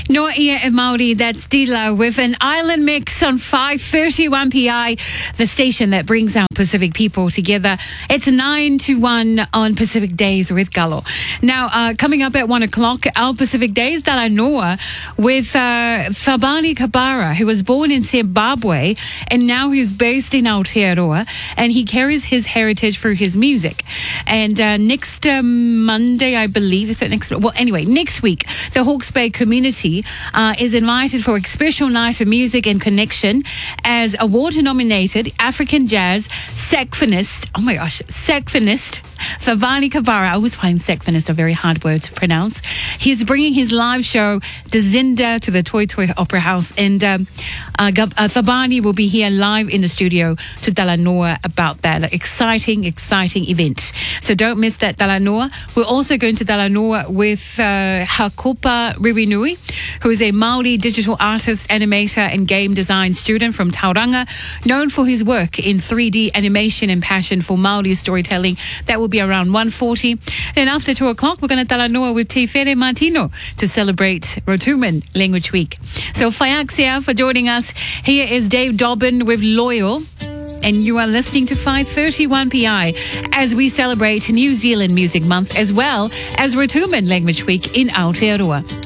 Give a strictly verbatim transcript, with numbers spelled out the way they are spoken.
No ia e Māori, that's Dila with an island mix on five thirty-one P I, the station that brings our Pacific people together. It's nine to one on Pacific Days with Galo. Now, uh, coming up at one o'clock, our Pacific Days, Tala Noa, with uh, Thabani Kabara, who was born in Zimbabwe and now he's based in Aotearoa, and he carries his heritage through his music. And uh, next um, Monday, I believe, is that next? Well, anyway, next week, the Hawke's Bay community uh, is invited for a special night of music and connection as award-nominated African jazz saxophonist, oh my gosh, saxophonist, Thabani Kabara. I always find saxophonist a very hard word to pronounce. He's bringing his live show, The Zinda, to the Toi Toi Opera House, and um, uh, Gab- uh, Thabani will be here live in the studio to Talanoa about that like, exciting, exciting event. So don't miss that, Talanoa. We're also going to Talanoa with uh, Hakopa Ririnui, who is a Māori digital artist, animator, and game design student from Tauranga, known for his work in three D animation and passion for Māori storytelling. That will be around one forty. Then after two o'clock, we're going to Talanoa with Te Where Martino to celebrate Rotuman Language Week. So Whaiaksia for joining us. Here is Dave Dobbin with Loyal. And you are listening to five thirty-one P I as we celebrate New Zealand Music Month as well as Rotuman Language Week in Aotearoa.